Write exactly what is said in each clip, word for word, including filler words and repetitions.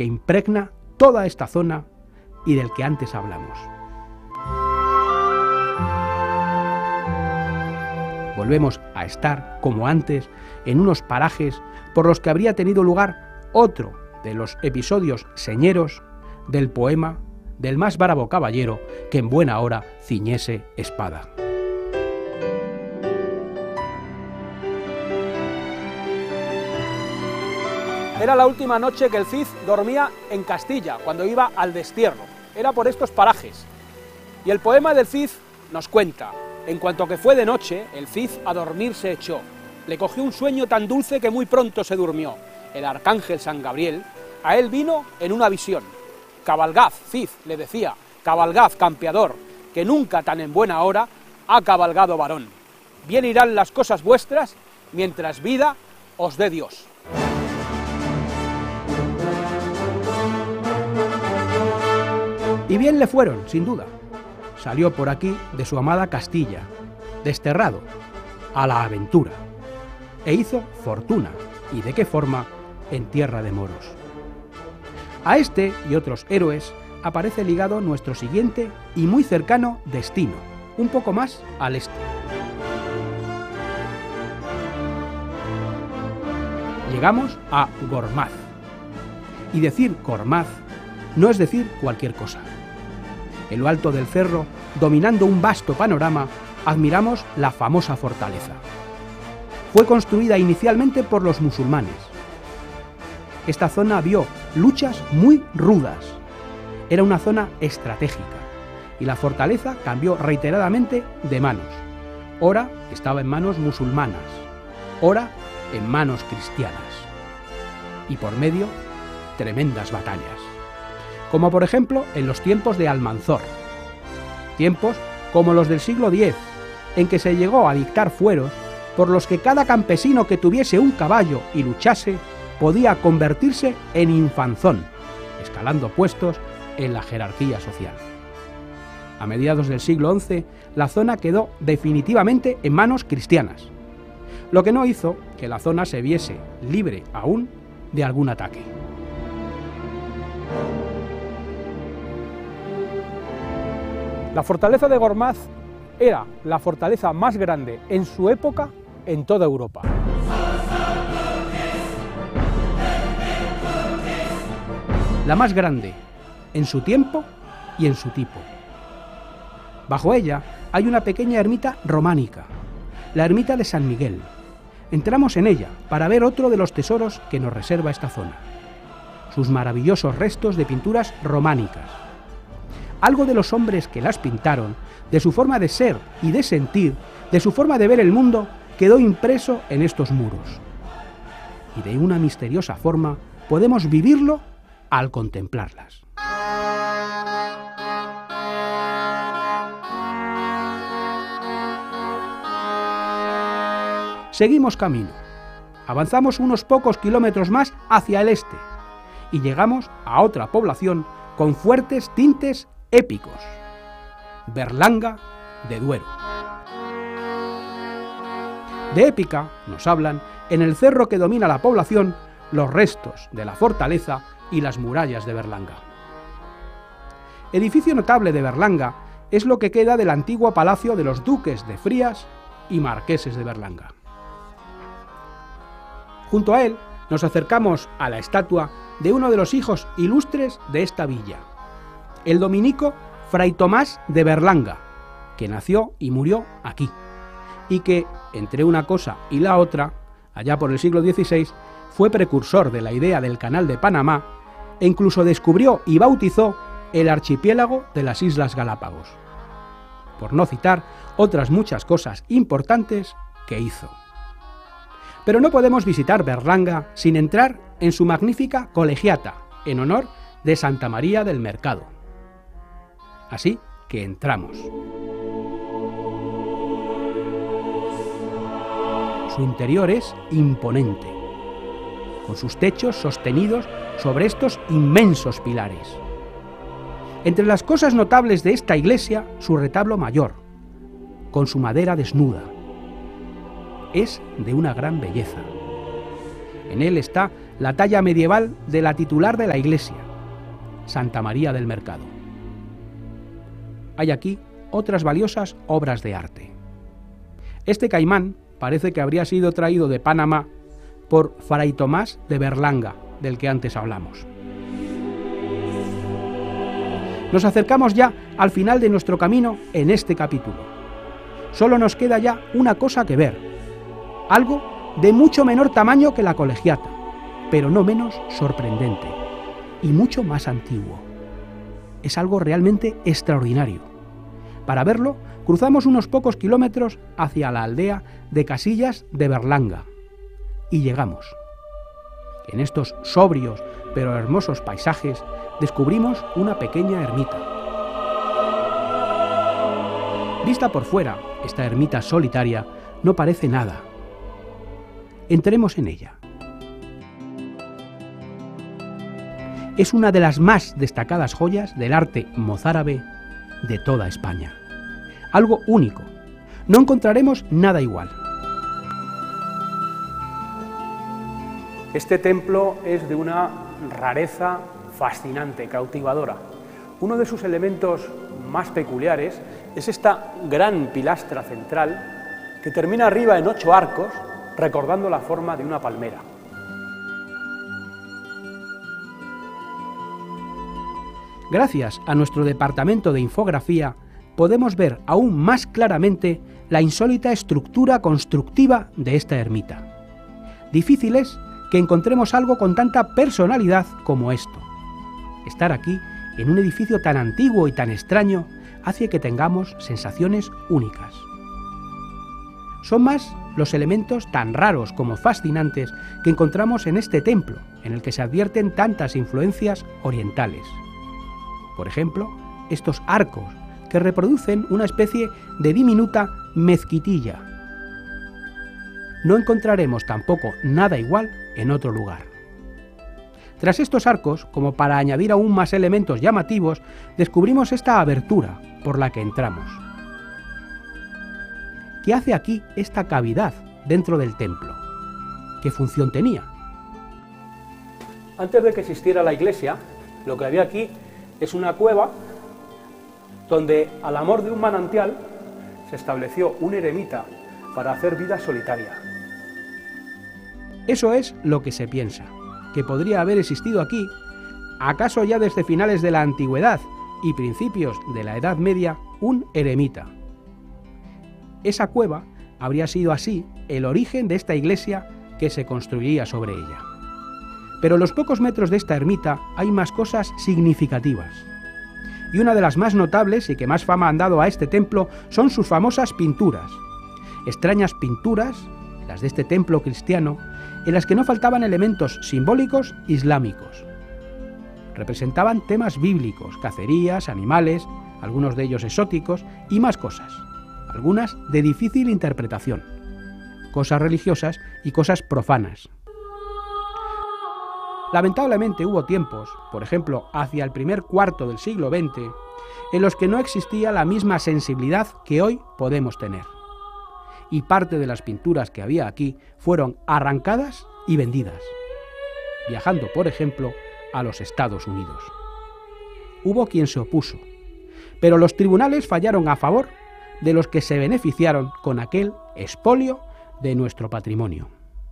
que impregna toda esta zona y del que antes hablamos. Volvemos a estar, como antes, en unos parajes por los que habría tenido lugar otro de los episodios señeros del poema del más bravo caballero que en buena hora ciñese espada. Era la última noche que el Cid dormía en Castilla, cuando iba al destierro. Era por estos parajes. Y el poema del Cid nos cuenta: en cuanto que fue de noche, el Cid a dormir se echó. Le cogió un sueño tan dulce que muy pronto se durmió. El arcángel San Gabriel a él vino en una visión. Cabalgad, Cid, le decía, cabalgad, campeador, que nunca tan en buena hora ha cabalgado varón. Bien irán las cosas vuestras, mientras vida os dé Dios. Y bien le fueron, sin duda. Salió por aquí de su amada Castilla, desterrado, a la aventura, e hizo fortuna, y de qué forma, en tierra de moros. A este y otros héroes aparece ligado nuestro siguiente y muy cercano destino, un poco más al este. Llegamos a Gormaz. Y decir Gormaz no es decir cualquier cosa. En lo alto del cerro, dominando un vasto panorama, admiramos la famosa fortaleza. Fue construida inicialmente por los musulmanes. Esta zona vio luchas muy rudas. Era una zona estratégica y la fortaleza cambió reiteradamente de manos. Ora estaba en manos musulmanas, ora en manos cristianas. Y por medio, tremendas batallas. Como por ejemplo en los tiempos de Almanzor. Tiempos como los del siglo diez, en que se llegó a dictar fueros por los que cada campesino que tuviese un caballo y luchase podía convertirse en infanzón, escalando puestos en la jerarquía social. A mediados del siglo once, la zona quedó definitivamente en manos cristianas, lo que no hizo que la zona se viese libre aún de algún ataque. La fortaleza de Gormaz era la fortaleza más grande en su época en toda Europa. La más grande en su tiempo y en su tipo. Bajo ella hay una pequeña ermita románica, la ermita de San Miguel. Entramos en ella para ver otro de los tesoros que nos reserva esta zona, sus maravillosos restos de pinturas románicas. Algo de los hombres que las pintaron, de su forma de ser y de sentir, de su forma de ver el mundo, quedó impreso en estos muros. Y de una misteriosa forma podemos vivirlo al contemplarlas. Seguimos camino. Avanzamos unos pocos kilómetros más hacia el este y llegamos a otra población con fuertes tintes épicos, Berlanga de Duero. De épica nos hablan, en el cerro que domina la población, los restos de la fortaleza y las murallas de Berlanga. Edificio notable de Berlanga es lo que queda del antiguo palacio de los duques de Frías y marqueses de Berlanga. Junto a él nos acercamos a la estatua de uno de los hijos ilustres de esta villa, el dominico Fray Tomás de Berlanga, que nació y murió aquí, y que, entre una cosa y la otra, allá por el siglo dieciséis, fue precursor de la idea del Canal de Panamá e incluso descubrió y bautizó el archipiélago de las Islas Galápagos, por no citar otras muchas cosas importantes que hizo. Pero no podemos visitar Berlanga sin entrar en su magnífica colegiata, en honor de Santa María del Mercado. Así que entramos. Su interior es imponente, con sus techos sostenidos sobre estos inmensos pilares. Entre las cosas notables de esta iglesia, su retablo mayor, con su madera desnuda. Es de una gran belleza. En él está la talla medieval de la titular de la iglesia, Santa María del Mercado. Hay aquí otras valiosas obras de arte. Este caimán parece que habría sido traído de Panamá por Fray Tomás de Berlanga, del que antes hablamos. Nos acercamos ya al final de nuestro camino en este capítulo. Solo nos queda ya una cosa que ver, algo de mucho menor tamaño que la Colegiata, pero no menos sorprendente y mucho más antiguo. Es algo realmente extraordinario. Para verlo, cruzamos unos pocos kilómetros hacia la aldea de Casillas de Berlanga y llegamos. En estos sobrios pero hermosos paisajes descubrimos una pequeña ermita. Vista por fuera, esta ermita solitaria no parece nada. Entremos en ella. Es una de las más destacadas joyas del arte mozárabe de toda España. Algo único. No encontraremos nada igual. Este templo es de una rareza fascinante, cautivadora. Uno de sus elementos más peculiares es esta gran pilastra central que termina arriba en ocho arcos, recordando la forma de una palmera. Gracias a nuestro departamento de infografía, podemos ver aún más claramente la insólita estructura constructiva de esta ermita. Difícil es que encontremos algo con tanta personalidad como esto. Estar aquí, en un edificio tan antiguo y tan extraño, hace que tengamos sensaciones únicas. Son más los elementos tan raros como fascinantes que encontramos en este templo, en el que se advierten tantas influencias orientales. Por ejemplo, estos arcos, que reproducen una especie de diminuta mezquitilla. No encontraremos tampoco nada igual en otro lugar. Tras estos arcos, como para añadir aún más elementos llamativos, descubrimos esta abertura por la que entramos. ¿Qué hace aquí esta cavidad dentro del templo? ¿Qué función tenía? Antes de que existiera la iglesia, lo que había aquí es una cueva donde, al amor de un manantial, se estableció un eremita para hacer vida solitaria. Eso es lo que se piensa, que podría haber existido aquí, acaso ya desde finales de la antigüedad y principios de la Edad Media, un eremita. Esa cueva habría sido así el origen de esta iglesia que se construiría sobre ella. Pero en los pocos metros de esta ermita hay más cosas significativas. Y una de las más notables y que más fama han dado a este templo son sus famosas pinturas. Extrañas pinturas, las de este templo cristiano, en las que no faltaban elementos simbólicos islámicos. Representaban temas bíblicos, cacerías, animales, algunos de ellos exóticos y más cosas, algunas de difícil interpretación, cosas religiosas y cosas profanas. Lamentablemente hubo tiempos, por ejemplo, hacia el primer cuarto del siglo veinte, en los que no existía la misma sensibilidad que hoy podemos tener. Y parte de las pinturas que había aquí fueron arrancadas y vendidas, viajando, por ejemplo, a los Estados Unidos. Hubo quien se opuso, pero los tribunales fallaron a favor de los que se beneficiaron con aquel expolio de nuestro patrimonio.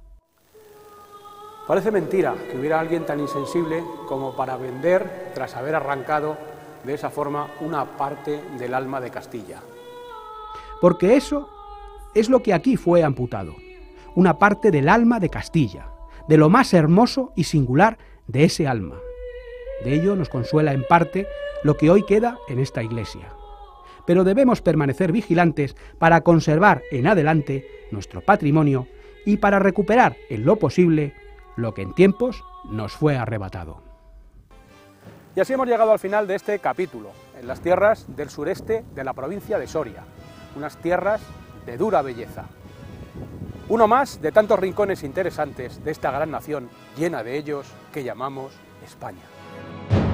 Parece mentira que hubiera alguien tan insensible como para vender, tras haber arrancado de esa forma una parte del alma de Castilla. Porque eso es lo que aquí fue amputado, una parte del alma de Castilla, de lo más hermoso y singular de ese alma. De ello nos consuela en parte lo que hoy queda en esta iglesia. Pero debemos permanecer vigilantes para conservar en adelante nuestro patrimonio y para recuperar en lo posible lo que en tiempos nos fue arrebatado. Y así hemos llegado al final de este capítulo, en las tierras del sureste de la provincia de Soria, unas tierras de dura belleza. Uno más de tantos rincones interesantes de esta gran nación, llena de ellos, que llamamos España.